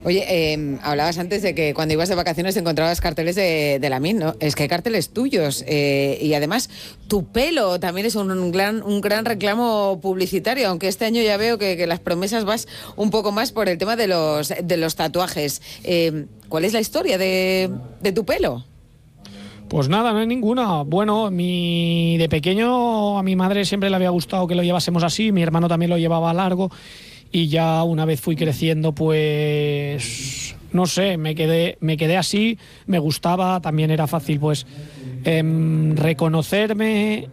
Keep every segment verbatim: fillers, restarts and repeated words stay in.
Oye, eh, hablabas antes de que cuando ibas de vacaciones encontrabas carteles de, de Lamine, ¿no? Es que hay carteles tuyos eh, y además tu pelo también es un, un gran un gran reclamo publicitario, aunque este año ya veo que, que las promesas vas un poco más por el tema de los de los tatuajes. Eh, ¿Cuál es la historia de, de tu pelo? Pues nada, no hay ninguna. Bueno, mi de pequeño a mi madre siempre le había gustado que lo llevásemos así, mi hermano también lo llevaba largo. Y ya una vez fui creciendo, pues no sé, me quedé, me quedé así, me gustaba, también era fácil pues eh, reconocerme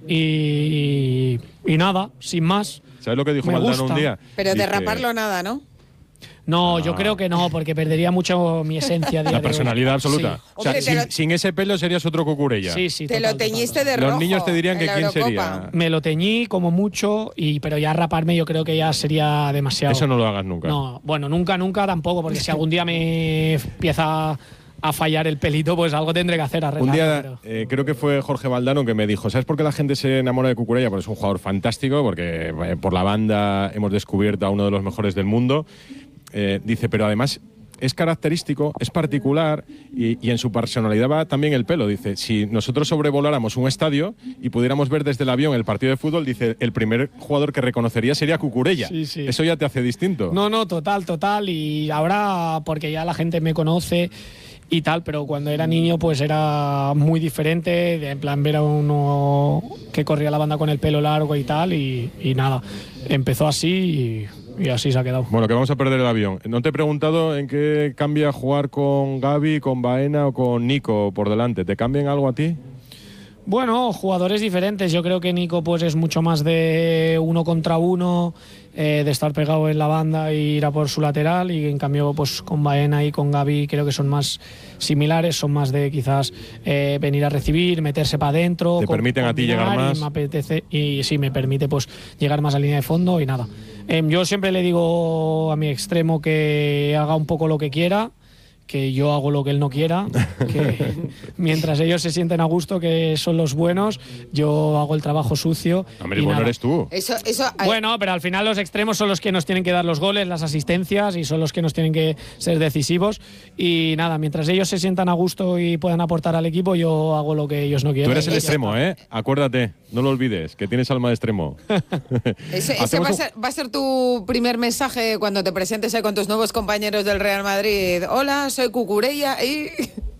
y, y nada, sin más. ¿Sabes lo que dijo Valdano un día? Pero de Dice... raparlo nada, ¿no? No, Ah. yo creo que no, porque perdería mucho mi esencia. La personalidad absoluta. Sí. O sea, Hombre, sin, lo... sin ese pelo serías otro Cucurella. Sí, sí. Te total, lo teñiste total. de rojo. Los niños te dirían que quién Eurocopa. sería. Me lo teñí como mucho, y pero ya raparme yo creo que ya sería demasiado. Eso no lo hagas nunca. No, bueno, nunca, nunca tampoco, porque si algún día me empieza a fallar el pelito, pues algo tendré que hacer. Un día, pero... eh, creo que fue Jorge Valdano que me dijo, ¿sabes por qué la gente se enamora de Cucurella? Porque es un jugador fantástico, porque eh, por la banda hemos descubierto a uno de los mejores del mundo. Eh, dice, pero además es característico, es particular y, y en su personalidad va también el pelo. Dice, si nosotros sobrevoláramos un estadio y pudiéramos ver desde el avión el partido de fútbol, dice, el primer jugador que reconocería sería Cucurella. Sí, sí. Eso ya te hace distinto. No, no, total, total. Y ahora, porque ya la gente me conoce y tal, pero cuando era niño pues era muy diferente, de, en plan ver a uno que corría la banda con el pelo largo y tal, y, y nada, empezó así y... Y así se ha quedado. Bueno, que vamos a perder el avión. No te he preguntado en qué cambia jugar con Gavi, con Baena o con Nico por delante. ¿Te cambian algo a ti? Bueno, jugadores diferentes. Yo creo que Nico pues es mucho más de uno contra uno, eh, de estar pegado en la banda e ir a por su lateral, y en cambio pues con Baena y con Gavi creo que son más similares, son más de quizás eh, venir a recibir, meterse para adentro. ¿Te permiten a ti llegar más? Y me apetece, y sí, me permite pues llegar más a línea de fondo y nada. Eh, yo siempre le digo a mi extremo que haga un poco lo que quiera, que yo hago lo que él no quiera, que mientras ellos se sienten a gusto, que son los buenos, yo hago el trabajo sucio. Hombre, bueno, eres tú. Eso, eso, bueno, pero al final los extremos son los que nos tienen que dar los goles, las asistencias, y son los que nos tienen que ser decisivos. Y nada, mientras ellos se sientan a gusto y puedan aportar al equipo, yo hago lo que ellos no quieren. Tú eres el extremo, ¿eh? Acuérdate, no lo olvides, que tienes alma de extremo. Ese, ese va, a ser, va a ser tu primer mensaje cuando te presentes ahí con tus nuevos compañeros del Real Madrid. Hola, soy Cucurella y...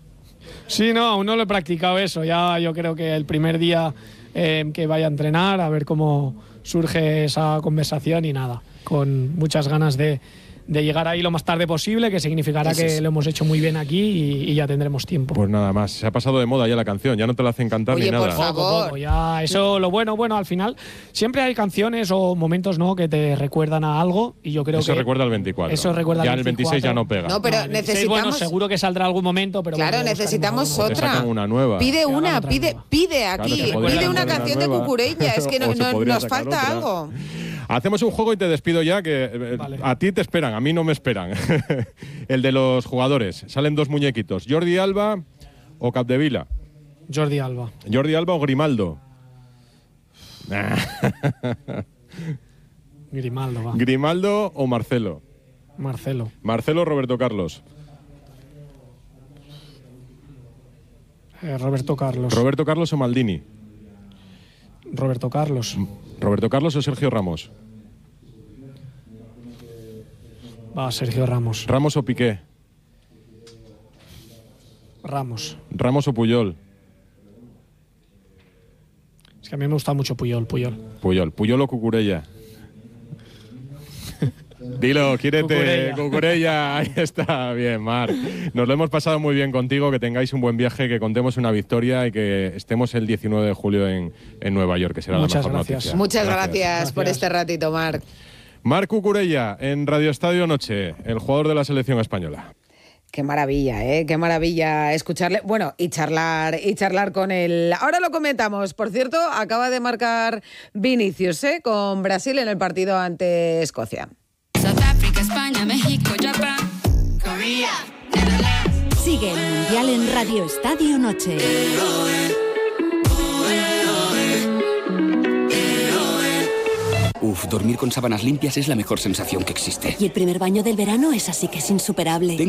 Sí, no, aún no lo he practicado eso. Ya yo creo que el primer día eh, que vaya a entrenar, a ver cómo surge esa conversación, y nada, con muchas ganas de, de llegar ahí lo más tarde posible, que significará Eso que es. lo hemos hecho muy bien aquí y, y ya tendremos tiempo. Pues nada más, se ha pasado de moda ya la canción, ya no te la hacen cantar Oye, ni por nada. favor. Poco, poco, ya, eso lo bueno, bueno, al final siempre hay canciones o momentos, ¿no?, que te recuerdan a algo, y yo creo Eso que recuerda al veinticuatro. Eso recuerda ya al el veintiséis ya no pega. No, pero No, el veintiséis, necesitamos... bueno, seguro que saldrá algún momento, pero Claro, bueno, necesitamos buscaremos Te otra. sacan una nueva. Pide Que una, hagan otra pide, nueva. pide aquí, Claro, te podrían pide una poner una canción de nueva. Cucurella, es que O no, se no- podría nos sacar falta otra. algo. Hacemos un juego y te despido ya, que eh, Vale. a ti te esperan, a mí no me esperan. El de los jugadores. Salen dos muñequitos, Jordi Alba o Capdevila. Jordi Alba. Jordi Alba o Grimaldo. Grimaldo, va. Grimaldo o Marcelo. Marcelo. Marcelo o Roberto Carlos. Eh, Roberto Carlos. Roberto Carlos o Maldini. Roberto Carlos. Roberto Carlos o Sergio Ramos. Va, Sergio Ramos. Ramos o Piqué. Ramos. Ramos o Puyol. Es que a mí me gusta mucho Puyol, Puyol. Puyol. Puyol o Cucurella. Dilo, quiérete, Cucurella. Cucurella. Ahí está, bien, Marc. Nos lo hemos pasado muy bien contigo, que tengáis un buen viaje, que contemos una victoria y que estemos el diecinueve de julio en, en Nueva York, que será Muchas la mejor gracias. noticia. Muchas gracias, Gracias. por este ratito, Marc. Marc Cucurella, en Radio Estadio Noche, el jugador de la selección española. Qué maravilla, ¿eh? Qué maravilla escucharle. Bueno, y charlar, y charlar con él. Ahora lo comentamos. Por cierto, acaba de marcar Vinicius, ¿eh?, con Brasil en el partido ante Escocia. South Africa, España, México, Japón, Corea, Netherlands. Sigue el Mundial en Radio Estadio Noche. Uf, Uf, dormir con sábanas limpias es la mejor sensación que existe. Y el primer baño del verano es así que es insuperable.